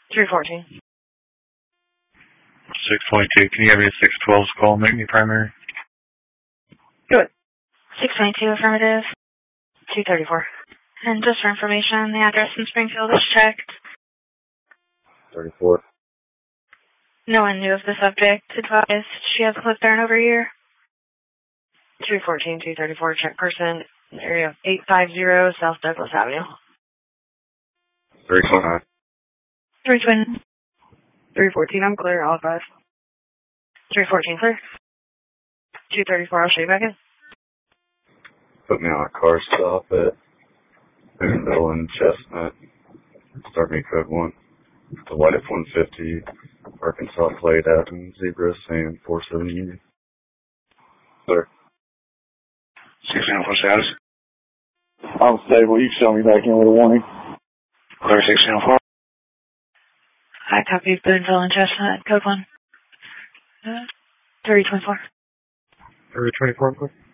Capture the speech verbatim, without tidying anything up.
three fourteen. six twenty-two, can you have me six twelve's call, make me primary? Good. six twenty-two, affirmative. two thirty-four. And just for information, the address in Springfield is checked. thirty-four. No one knew of the subject. Advised she has a clip there and over here. three fourteen, two thirty-four, check person, area eight five zero, South Douglas Avenue. three twenty-nine. three twenty. three fourteen, I'm clear, all five. three fourteen, clear. two thirty-four, I'll show you back in. Put me on a car stop at Boonville and Chestnut. Start me code one. The white F one fifty, Arkansas plate out in Zebra, Sam four seven Union. Clear. six nine four status. I'm stable. You can show me back in with a warning. Clear six nine four. I copy Boonville and Chestnut, code one. Uh, three twenty-four. three twenty-four, clear.